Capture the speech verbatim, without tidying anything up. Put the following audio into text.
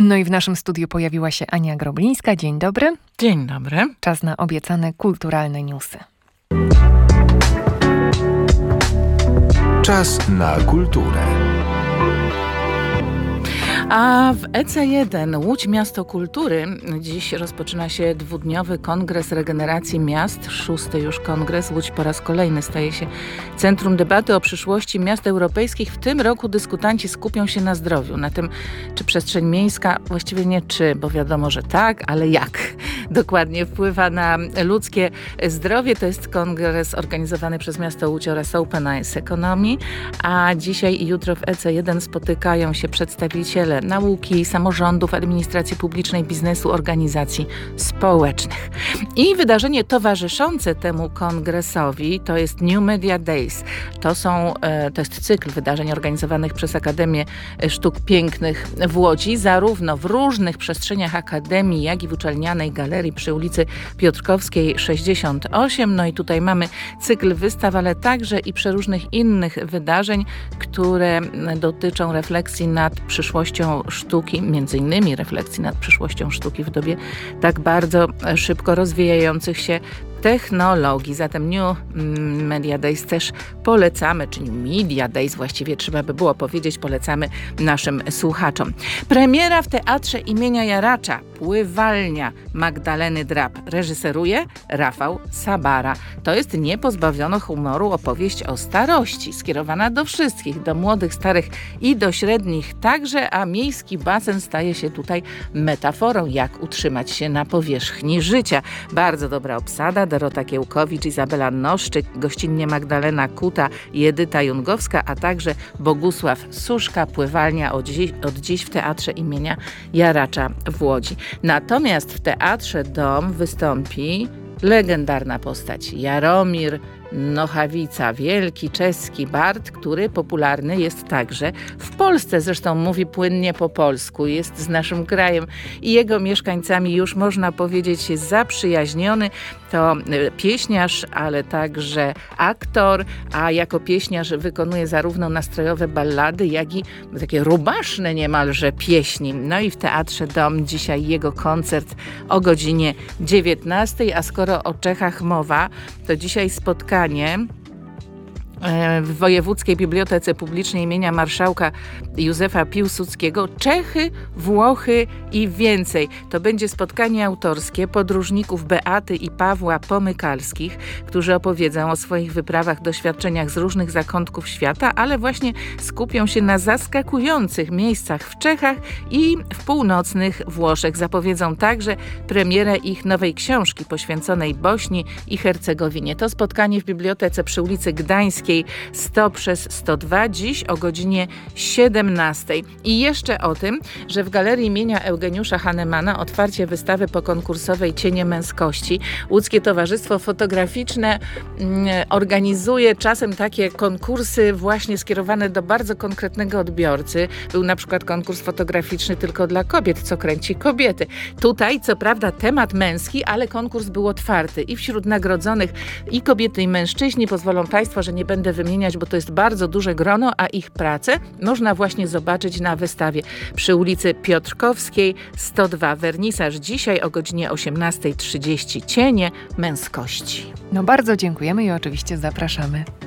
No i w naszym studiu pojawiła się Ania Groblińska. Dzień dobry. Dzień dobry. Czas na obiecane kulturalne newsy. Czas na kulturę. A w E C jeden Łódź Miasto Kultury dziś rozpoczyna się dwudniowy kongres regeneracji miast. Szósty już kongres. Łódź po raz kolejny staje się centrum debaty o przyszłości miast europejskich. W tym roku dyskutanci skupią się na zdrowiu, na tym, czy przestrzeń miejska, właściwie nie czy, bo wiadomo, że tak, ale jak dokładnie wpływa na ludzkie zdrowie. To jest kongres organizowany przez miasto Łódź oraz Open Eyes Economy, a dzisiaj i jutro w E C jeden spotykają się przedstawiciele nauki, samorządów, administracji publicznej, biznesu, organizacji społecznych. I wydarzenie towarzyszące temu kongresowi to jest New Media Days. To są, to jest cykl wydarzeń organizowanych przez Akademię Sztuk Pięknych w Łodzi, zarówno w różnych przestrzeniach Akademii, jak i w uczelnianej galerii przy ulicy Piotrkowskiej sześćdziesiąt osiem. No i tutaj mamy cykl wystaw, ale także i przeróżnych innych wydarzeń, które dotyczą refleksji nad przyszłością sztuki, między innymi refleksji nad przyszłością sztuki w dobie tak bardzo szybko rozwijających się technologii. Zatem New Media Days też polecamy, czy New Media Days właściwie trzeba by było powiedzieć, polecamy naszym słuchaczom. Premiera w Teatrze imienia Jaracza, Pływalnia Magdaleny Drab. Reżyseruje Rafał Sabara. To jest niepozbawiono humoru opowieść o starości, skierowana do wszystkich, do młodych, starych i do średnich także, a miejski basen staje się tutaj metaforą, jak utrzymać się na powierzchni życia. Bardzo dobra obsada. Dorota Kiełkowicz, Izabela Noszczyk, gościnnie Magdalena Kuta i Edyta Jungowska, a także Bogusław Suszka. Pływalnia od dziś, od dziś w Teatrze imienia Jaracza w Łodzi. Natomiast w Teatrze Dom wystąpi legendarna postać Jaromir Nochawica, wielki czeski bard, który popularny jest także w Polsce. Zresztą mówi płynnie po polsku, jest z naszym krajem i jego mieszkańcami już można powiedzieć jest zaprzyjaźniony. To pieśniarz, ale także aktor, a jako pieśniarz wykonuje zarówno nastrojowe ballady, jak i takie rubaszne niemalże pieśni. No i w Teatrze Dom dzisiaj jego koncert o godzinie dziewiętnastej, a skoro o Czechach mowa, to dzisiaj spotkanie w Wojewódzkiej Bibliotece Publicznej imienia Marszałka Józefa Piłsudskiego Czechy, Włochy i więcej. To będzie spotkanie autorskie podróżników Beaty i Pawła Pomykalskich, którzy opowiedzą o swoich wyprawach, doświadczeniach z różnych zakątków świata, ale właśnie skupią się na zaskakujących miejscach w Czechach i w północnych Włoszech. Zapowiedzą także premierę ich nowej książki poświęconej Bośni i Hercegowinie. To spotkanie w bibliotece przy ulicy Gdańskiej sto przez sto dwa, dziś o godzinie siedemnastej. I jeszcze o tym, że w Galerii imienia Eugeniusza Hahnemana otwarcie wystawy pokonkursowej Cienie męskości. Łódzkie Towarzystwo Fotograficzne mm, organizuje czasem takie konkursy właśnie skierowane do bardzo konkretnego odbiorcy. Był na przykład konkurs fotograficzny tylko dla kobiet, co kręci kobiety. Tutaj co prawda temat męski, ale konkurs był otwarty i wśród nagrodzonych i kobiety, i mężczyźni. Pozwolą Państwo, że nie będę wymieniać, bo to jest bardzo duże grono, a ich pracę można właśnie zobaczyć na wystawie przy ulicy Piotrkowskiej sto dwa. Wernisaż dzisiaj o godzinie osiemnastej trzydzieści. Cienie męskości. No bardzo dziękujemy i oczywiście zapraszamy.